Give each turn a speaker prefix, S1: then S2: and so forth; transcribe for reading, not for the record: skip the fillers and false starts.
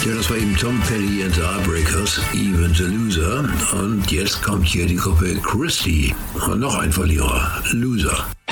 S1: Ja, das war eben Tom Petty and the Heartbreakers, Even the Loser. Und jetzt kommt hier die Gruppe Christie. Und noch ein Verlierer, Loser.